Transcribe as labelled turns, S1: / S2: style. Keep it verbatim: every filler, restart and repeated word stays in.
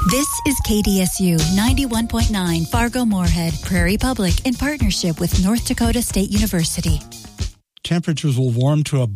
S1: This is K D S U ninety-one point nine Fargo-Moorhead, Prairie Public, in partnership with North Dakota State University.
S2: Temperatures will warm to a